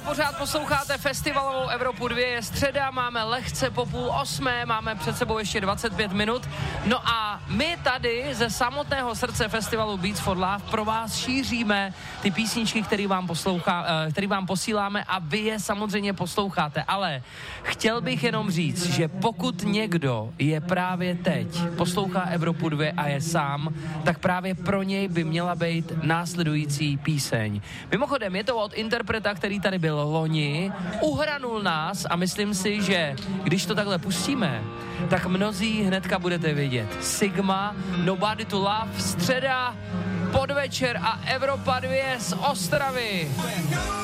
pořád posloucháte festivalovou Evropu 2, je středa, máme lehce po 7:30, máme před sebou ještě 25 minut. No a my tady ze samotného srdce festivalu Beats for Love pro vás šíříme ty písničky, které vám posíláme a vy je samozřejmě posloucháte. Ale chtěl bych jenom říct, že pokud někdo je právě teď, poslouchá Evropu 2 a je sám, tak právě pro něj by měla být následující píseň. Mimochodem, je to od interpreta, který tady byl loni, uhranul nás a myslím si, že když to takhle pustíme, tak mnozí hnedka budete vědět. Sigma, Nobody to Love, středa, podvečer a Evropa 2 z Ostravy.